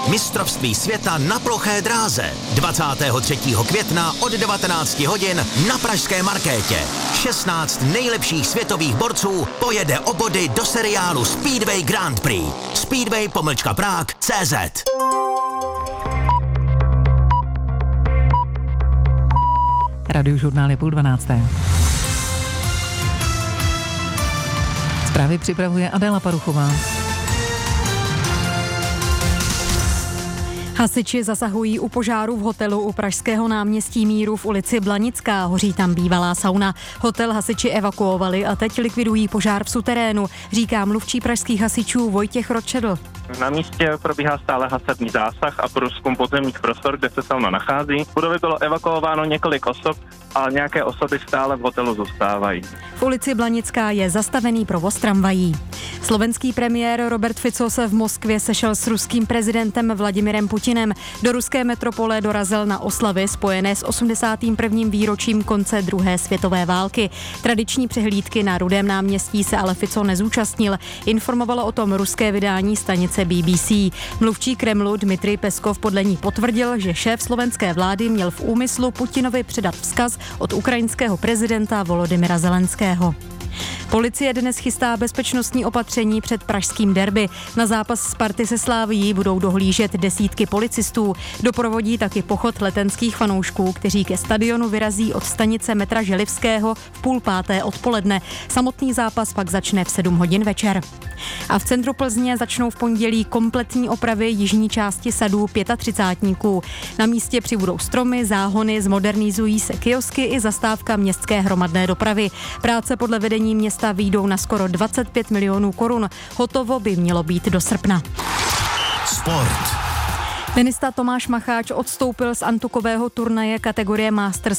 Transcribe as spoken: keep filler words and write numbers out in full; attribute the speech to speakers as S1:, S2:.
S1: Mistrovství světa na ploché dráze. dvacátého třetího května od devatenáct hodin na pražské Markétě. šestnáct nejlepších světových borců pojede o body do seriálu Speedway Grand Prix. Speedway pomlčka Prague tečka cé zet.
S2: Radiožurnál je půl dvanácté. Zprávy připravuje Adéla Paruchová.
S3: Hasiči zasahují u požáru v hotelu u pražského náměstí Míru v ulici Blanická. Hoří tam bývalá sauna. Hotel hasiči evakuovali a teď likvidují požár v suterénu, říká mluvčí pražských hasičů Vojtěch Ročedl.
S4: Na místě probíhá stále hasadný zásah a průzkum podzemních prostor, kde se sauna nachází. V budově bylo evakuováno několik osob a nějaké osoby stále v hotelu zůstávají.
S3: V ulici Blanická je zastavený provoz tramvají. Slovenský premiér Robert Fico se v Moskvě sešel s ruským prezidentem Vladimirem Putinem. Do ruské metropole dorazil na oslavy spojené s osmdesátým prvním výročím konce druhé světové války. Tradiční přehlídky na Rudém náměstí se ale Fico nezúčastnil. Informovalo o tom ruské vydání stanice B B C. Mluvčí Kremlu Dmitrij Peskov podle ní potvrdil, že šéf slovenské vlády měl v úmyslu Putinovi předat vzkaz od ukrajinského prezidenta Volodymyra Zelenského. Policie dnes chystá bezpečnostní opatření před pražským derby. Na zápas Sparty se Slavií budou dohlížet desítky policistů. Doprovodí taky pochod letenských fanoušků, kteří ke stadionu vyrazí od stanice metra Želivského v půl páté odpoledne. Samotný zápas pak začne v sedm hodin večer. A v centru Plzně začnou v pondělí kompletní opravy jižní části sadů třicátníků. Na místě přibudou stromy, záhony, zmodernizují se kiosky i zastávka městské hromadné dopravy. Práce podle vedení města výjdou na skoro dvacet pět milionů korun. Hotovo by mělo být do srpna.
S1: Sport.
S3: Tenista Tomáš Macháč odstoupil z antukového turnaje kategorie Masters